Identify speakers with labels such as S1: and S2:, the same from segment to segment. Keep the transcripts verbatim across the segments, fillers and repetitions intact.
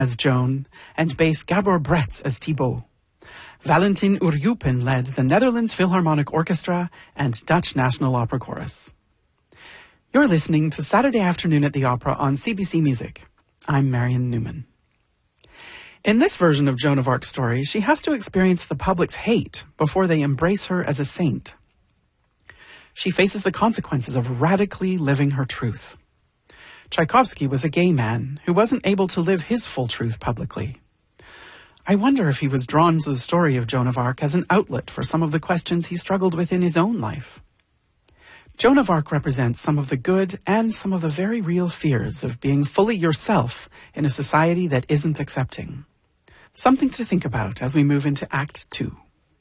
S1: as Joan, and bass Gabor Bretz as Thibaut. Valentin Uryupin led the Netherlands Philharmonic Orchestra and Dutch National Opera Chorus. You're listening to Saturday Afternoon at the Opera on C B C Music. I'm Marion Newman. In this version of Joan of Arc's story, she has to experience the public's hate before they embrace her as a saint. She faces the consequences of radically living her truth. Tchaikovsky was a gay man who wasn't able to live his full truth publicly. I wonder if he was drawn to the story of Joan of Arc as an outlet for some of the questions he struggled with in his own life. Joan of Arc represents some of the good and some of the very real fears of being fully yourself in a society that isn't accepting. Something to think about as we move into Act Two.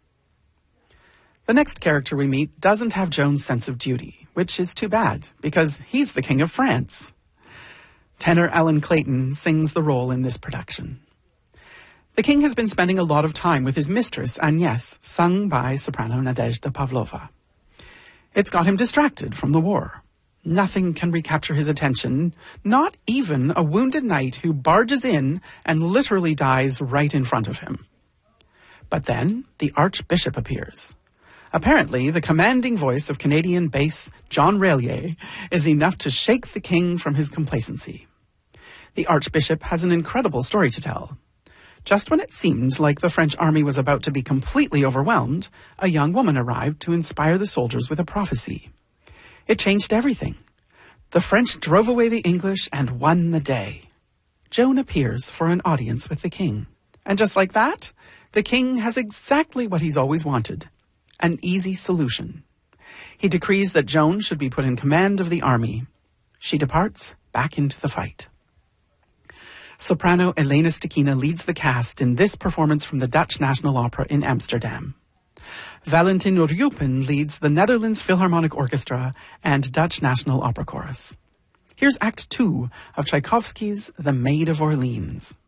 S1: The next character we meet doesn't have Joan's sense of duty, which is too bad, because he's the King of France. Tenor Alan Clayton sings the role in this production. The king has been spending a lot of time with his mistress, Agnès, sung by soprano Nadezhda Pavlova. It's got him distracted from the war. Nothing can recapture his attention, not even a wounded knight who barges in and literally dies right in front of him. But then the Archbishop appears. Apparently, the commanding voice of Canadian bass John Relier is enough to shake the king from his complacency. The Archbishop has an incredible story to tell. Just when it seemed like the French army was about to be completely overwhelmed, a young woman arrived to inspire the soldiers with a prophecy. It changed everything. The French drove away the English and won the day. Joan appears for an audience with the king. And just like that, the king has exactly what he's always wanted. An easy solution. He decrees that Joan should be put in command of the army. She departs back into the fight. Soprano Elena Stekina leads the cast in this performance from the Dutch National Opera in Amsterdam. Valentin Uryupin leads the Netherlands Philharmonic Orchestra and Dutch National Opera Chorus. Here's Act Two of Tchaikovsky's The Maid of Orleans.